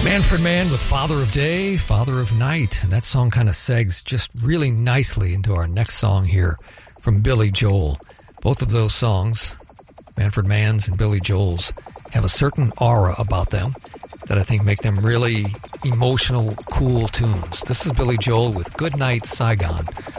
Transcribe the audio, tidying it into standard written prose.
Manfred Mann with Father of Day, Father of Night. And that song kind of segs just really nicely into our next song here from Billy Joel. Both of those songs, Manfred Mann's and Billy Joel's, have a certain aura about them that I think make them really emotional, cool tunes. This is Billy Joel with Good Night, Saigon